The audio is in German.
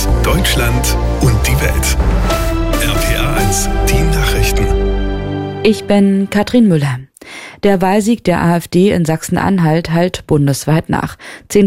Rheinland-Pfalz, Deutschland und die Welt. RPA1, die Nachrichten. Ich bin Katrin Müller. Der Wahlsieg der AfD in Sachsen-Anhalt hallt bundesweit nach.